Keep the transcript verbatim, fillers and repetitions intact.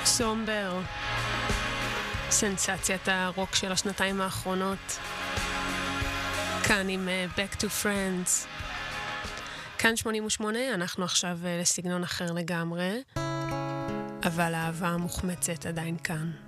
סומבר, סנסציית הרוק של השנתיים האחרונות, כאן עם uh, Back to Friends. כאן שמונים ושמונה, אנחנו עכשיו uh, לסגנון אחר לגמרי, אבל האהבה המוחמצת עדיין כאן.